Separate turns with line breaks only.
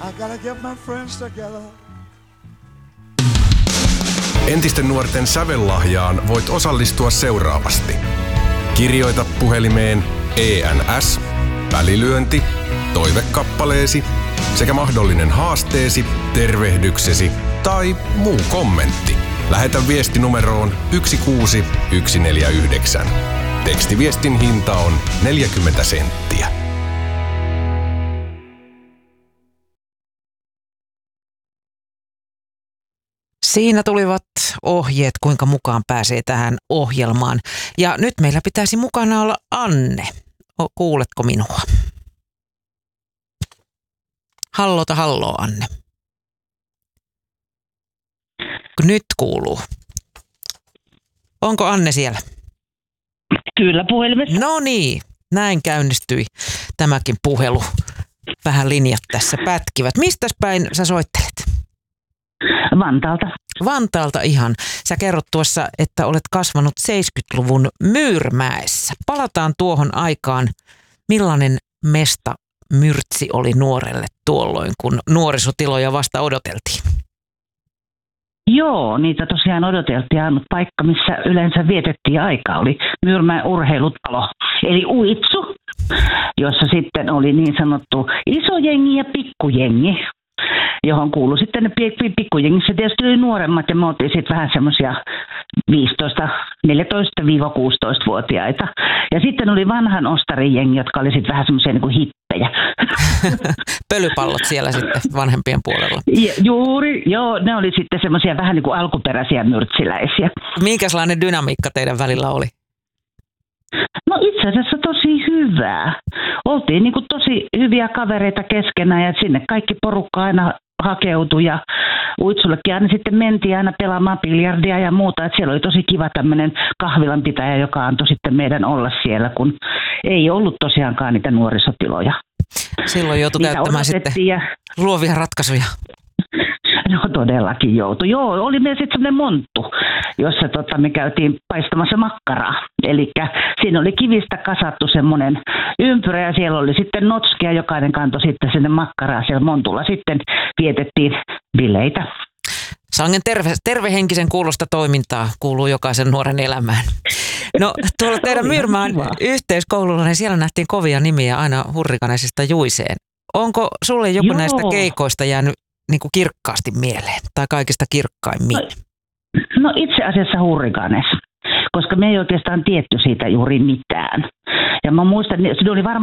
I gotta get my friends together.
Entisten nuorten sävellahjaan voit osallistua seuraavasti. Kirjoita puhelimeen ENS, välilyönti, toivekappaleesi sekä mahdollinen haasteesi, tervehdyksesi tai muu kommentti. Lähetä viesti numeroon 16149. Tekstiviestin hinta on 40 senttiä.
Siinä tulivat ohjeet, kuinka mukaan pääsee tähän ohjelmaan. Ja nyt meillä pitäisi mukana olla Anne. Kuuletko minua? Halloo, Anne. Nyt kuuluu. Onko Anne siellä?
Kyllä, puhelimessa.
No niin, näin käynnistyi tämäkin puhelu. Vähän linjat tässä pätkivät. Mistäs päin sä soittelet?
Vantaalta.
Vantaalta ihan. Sä kerrot tuossa, että olet kasvanut 70-luvun Myyrmäessä. Palataan tuohon aikaan. Millainen mesta Myrtsi oli nuorelle tuolloin, kun nuorisotiloja vasta odoteltiin?
Joo, niitä tosiaan odoteltiin. Ainut paikka, missä yleensä vietettiin aikaa, oli Myyrmäen urheilutalo, eli Uitsu, jossa sitten oli niin sanottu iso jengi ja pikkujengi, johon kuului sitten ne pikkujengissä tietysti oli nuoremmat, ja me oltiin sitten vähän semmoisia 14-16-vuotiaita. Ja sitten oli vanhan ostarin jengi, jotka oli sitten vähän semmoisia niin kuin hippejä.
Pölypallot siellä sitten vanhempien puolella.
Juuri, joo, ne oli sitten semmoisia vähän niin kuin alkuperäisiä myrtsiläisiä.
Minkälainen dynamiikka teidän välillä oli?
No itse asiassa tosi hyvää. Oltiin niin kuin tosi hyviä kavereita keskenään ja sinne kaikki porukka aina hakeutui ja Uitsullekin aina sitten mentiin aina pelaamaan biljardia ja muuta. Et siellä oli tosi kiva tämmöinen kahvilanpitäjä, joka antoi sitten meidän olla siellä, kun ei ollut tosiaankaan niitä nuorisotiloja.
Silloin joutui käyttämään sitten luovia ratkaisuja.
No todellakin joutui. Joo, oli meillä sitten semmoinen monttu, jossa me käytiin paistamassa makkaraa. Eli siinä oli kivistä kasattu semmoinen ympyrä ja siellä oli sitten notskia, jokainen kantoi sitten sinne makkaraa siellä montulla. Sitten vietettiin bileitä.
Sangen tervehenkisen kuulosta toimintaa kuuluu jokaisen nuoren elämään. No tuolla teidän Myyrmäen yhteiskoululla, niin siellä nähtiin kovia nimiä aina Hurrikanesista Juiseen. Onko sulle joku näistä keikoista jäänyt niin kuin kirkkaasti mieleen tai kaikista kirkkaimmin?
No itse asiassa Hurrikanes, koska me ei oikeastaan tietty siitä juuri mitään. Ja mä muistan, se oli varmaan